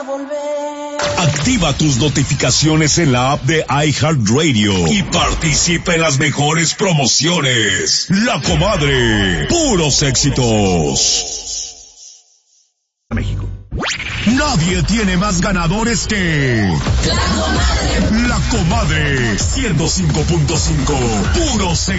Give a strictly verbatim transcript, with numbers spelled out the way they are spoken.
Activa tus notificaciones en la app de iHeartRadio y participa en las mejores promociones. La Comadre, puros éxitos. México. Nadie tiene más ganadores que La Comadre. La Comadre, ciento cinco punto cinco, puros éxitos.